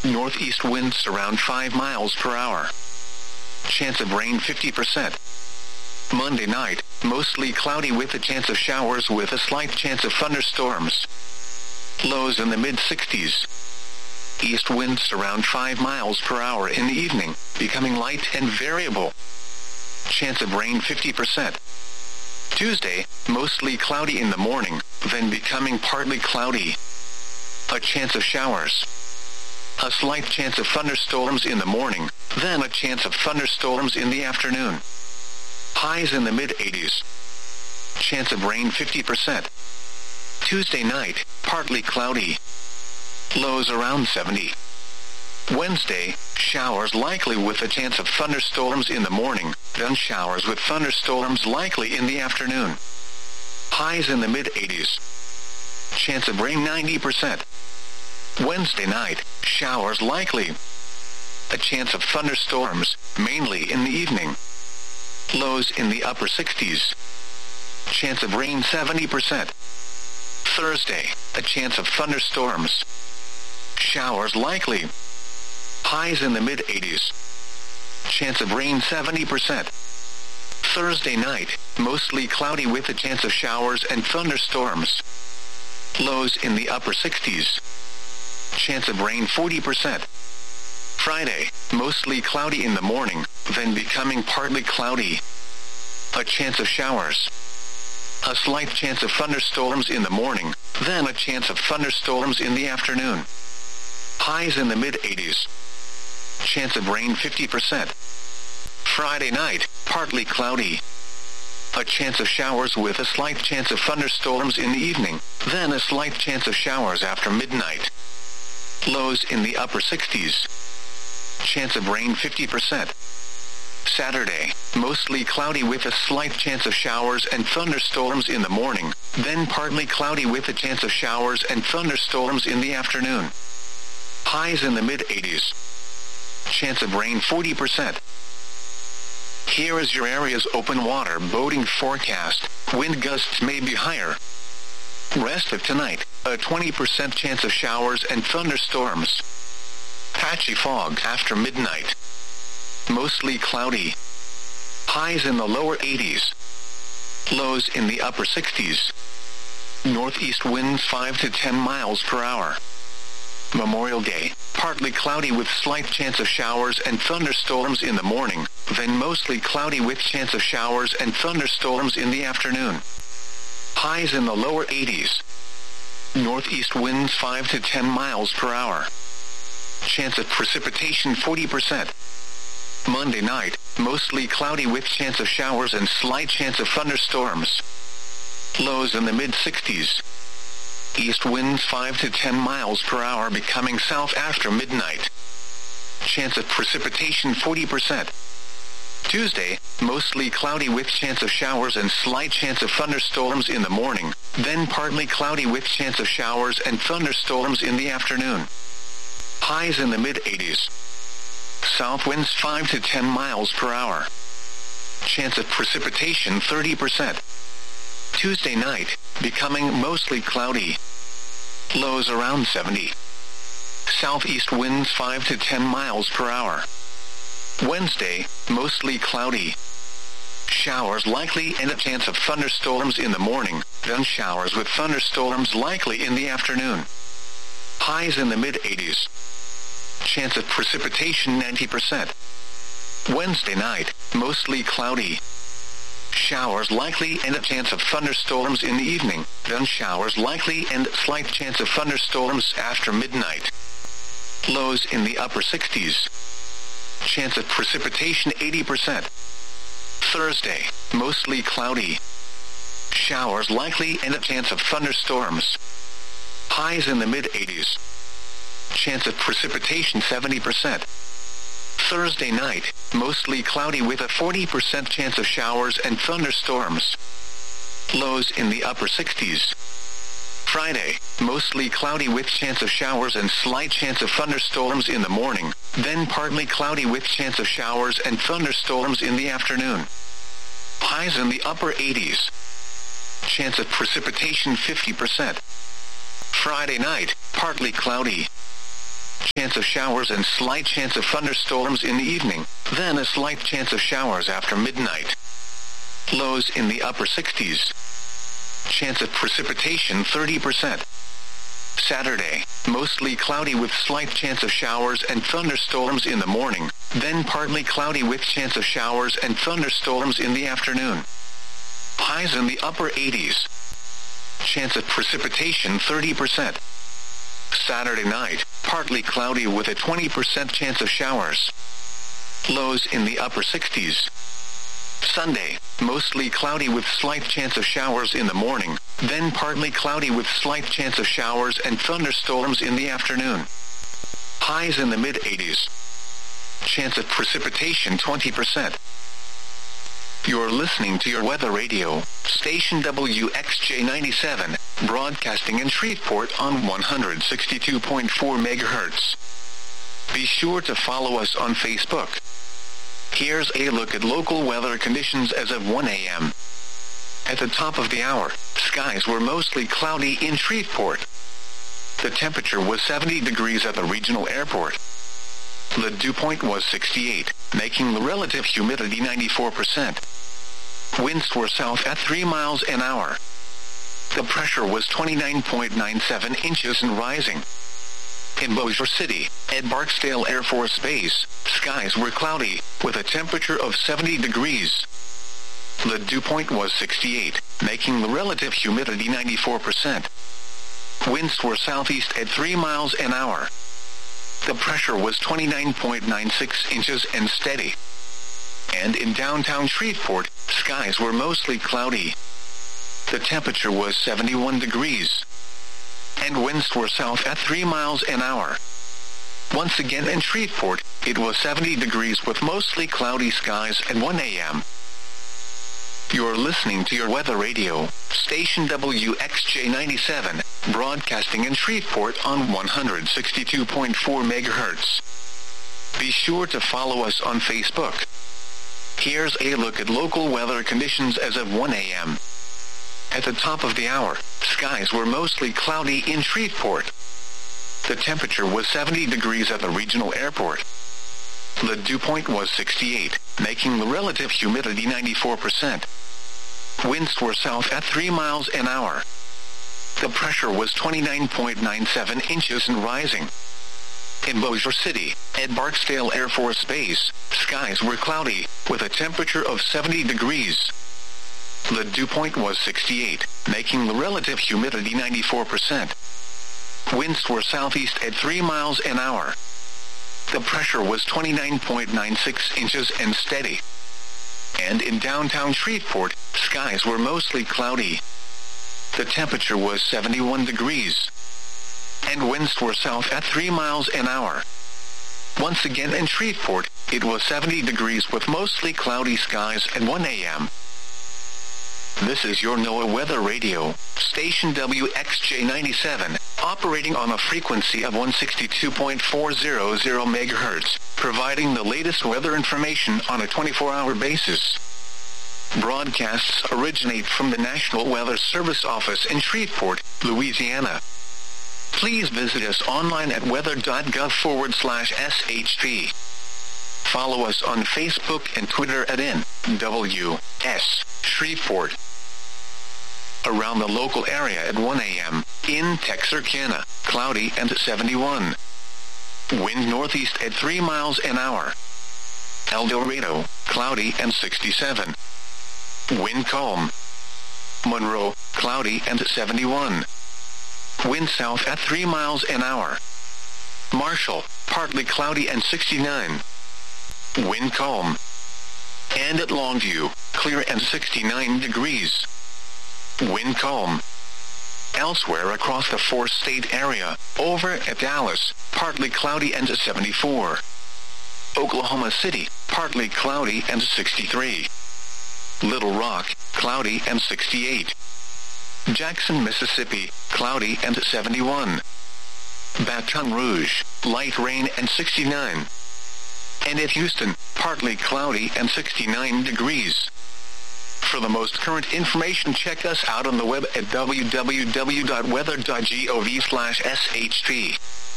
Northeast winds around 5 miles per hour. Chance of rain 50%. Monday night, mostly cloudy with a chance of showers with a slight chance of thunderstorms. Lows in the mid-60s. East winds around 5 miles per hour in the evening, becoming light and variable. Chance of rain 50%. Tuesday, mostly cloudy in the morning, then becoming partly cloudy. A chance of showers. A slight chance of thunderstorms in the morning, then a chance of thunderstorms in the afternoon. Highs in the mid-80s. Chance of rain 50%. Tuesday night, partly cloudy. Lows around 70. Wednesday, showers likely with a chance of thunderstorms in the morning, then showers with thunderstorms likely in the afternoon. Highs in the mid-80s. Chance of rain 90%. Wednesday night, showers likely. A chance of thunderstorms, mainly in the evening. Lows in the upper 60s. Chance of rain 70%. Thursday, a chance of thunderstorms. Showers likely. Highs in the mid-80s. Chance of rain 70%. Thursday night, mostly cloudy with a chance of showers and thunderstorms. Lows in the upper 60s. Chance of rain 40%. Friday, mostly cloudy in the morning, then becoming partly cloudy. A chance of showers. A slight chance of thunderstorms in the morning, then a chance of thunderstorms in the afternoon. Highs in the mid-80s. Chance of rain 50%. Friday night, partly cloudy. A chance of showers with a slight chance of thunderstorms in the evening, then a slight chance of showers after midnight. Lows in the upper 60s. Chance of rain 50%. Saturday, mostly cloudy with a slight chance of showers and thunderstorms in the morning, then partly cloudy with a chance of showers and thunderstorms in the afternoon. Highs in the mid-80s. Chance of rain 40%. Here is your area's open water boating forecast. Wind gusts may be higher. Rest of tonight, a 20% chance of showers and thunderstorms. Patchy fog after midnight. Mostly cloudy. Highs in the lower 80s. Lows in the upper 60s. Northeast winds 5 to 10 miles per hour. Memorial Day, partly cloudy with slight chance of showers and thunderstorms in the morning, then mostly cloudy with chance of showers and thunderstorms in the afternoon. Highs in the lower 80s. Northeast winds 5 to 10 miles per hour. Chance of precipitation 40%. Monday night, mostly cloudy with chance of showers and slight chance of thunderstorms. Lows in the mid-60s. East winds 5 to 10 miles per hour becoming south after midnight. Chance of precipitation 40%. Tuesday, mostly cloudy with chance of showers and slight chance of thunderstorms in the morning, then partly cloudy with chance of showers and thunderstorms in the afternoon. Highs in the mid-80s. South winds 5 to 10 miles per hour. Chance of precipitation 30%. Tuesday night, becoming mostly cloudy. Lows around 70. Southeast winds 5 to 10 miles per hour. Wednesday, mostly cloudy. Showers likely and a chance of thunderstorms in the morning, then showers with thunderstorms likely in the afternoon. Highs in the mid-80s. Chance of precipitation 90%. Wednesday night, mostly cloudy. Showers likely and a chance of thunderstorms in the evening, then showers likely and slight chance of thunderstorms after midnight. Lows in the upper 60s. Chance of precipitation 80%. Thursday, mostly cloudy. Showers likely and a chance of thunderstorms. Highs in the mid-80s. Chance of precipitation 70%. Thursday night, mostly cloudy with a 40% chance of showers and thunderstorms. Lows in the upper 60s. Friday, mostly cloudy with chance of showers and slight chance of thunderstorms in the morning, then partly cloudy with chance of showers and thunderstorms in the afternoon. Highs in the upper 80s. Chance of precipitation 50%. Friday night, partly cloudy. Chance of showers and slight chance of thunderstorms in the evening, then a slight chance of showers after midnight. Lows in the upper 60s. Chance of precipitation 30%. Saturday, mostly cloudy with slight chance of showers and thunderstorms in the morning, then partly cloudy with chance of showers and thunderstorms in the afternoon. Highs in the upper 80s. Chance of precipitation 30%. Saturday night, partly cloudy with a 20% chance of showers. Lows in the upper 60s. Sunday, mostly cloudy with slight chance of showers in the morning, then partly cloudy with slight chance of showers and thunderstorms in the afternoon. Highs in the mid-80s. Chance of precipitation 20%. You're listening to your weather radio, station WXJ97, broadcasting in Shreveport on 162.4 MHz. Be sure to follow us on Facebook. Here's a look at local weather conditions as of 1 a.m. At the top of the hour, skies were mostly cloudy in Shreveport. The temperature was 70 degrees at the regional airport. The dew point was 68, making the relative humidity 94%. Winds were south at 3 miles an hour. The pressure was 29.97 inches and rising. In Bossier City, at Barksdale Air Force Base, skies were cloudy, with a temperature of 70 degrees. The dew point was 68, making the relative humidity 94%. Winds were southeast at 3 miles an hour. The pressure was 29.96 inches and steady. And in downtown Shreveport, skies were mostly cloudy. The temperature was 71 degrees. And winds were south at 3 miles an hour. Once again in Shreveport, it was 70 degrees with mostly cloudy skies at 1 a.m. You're listening to your weather radio, station WXJ97, broadcasting in Shreveport on 162.4 MHz. Be sure to follow us on Facebook. Here's a look at local weather conditions as of 1 a.m. At the top of the hour, skies were mostly cloudy in Shreveport. The temperature was 70 degrees at the regional airport. The dew point was 68, making the relative humidity 94%. Winds were south at 3 miles an hour. The pressure was 29.97 inches and rising. In Bossier City, at Barksdale Air Force Base, skies were cloudy, with a temperature of 70 degrees. The dew point was 68, making the relative humidity 94%. Winds were southeast at 3 miles an hour. The pressure was 29.96 inches and steady. And in downtown Shreveport, skies were mostly cloudy. The temperature was 71 degrees. And winds were south at 3 miles an hour. Once again in Shreveport, it was 70 degrees with mostly cloudy skies at 1 a.m. This is your NOAA Weather Radio, station WXJ97, operating on a frequency of 162.400 MHz, providing the latest weather information on a 24-hour basis. Broadcasts originate from the National Weather Service office in Shreveport, Louisiana. Please visit us online at weather.gov/SHP. Follow us on Facebook and Twitter at NWS Shreveport. Around the local area at 1 a.m., in Texarkana, cloudy and 71. Wind northeast at 3 miles an hour. El Dorado, cloudy and 67. Wind calm. Monroe, cloudy and 71. Wind south at 3 miles an hour. Marshall, partly cloudy and 69. Wind calm. And at Longview, clear and 69 degrees. Wind calm. Elsewhere across the four-state area, over at Dallas, partly cloudy and 74. Oklahoma City, partly cloudy and 63. Little Rock, cloudy and 68. Jackson, Mississippi, cloudy and 71. Baton Rouge, light rain and 69. And at Houston, partly cloudy and 69 degrees. For the most current information, check us out on the web at www.weather.gov/SHP.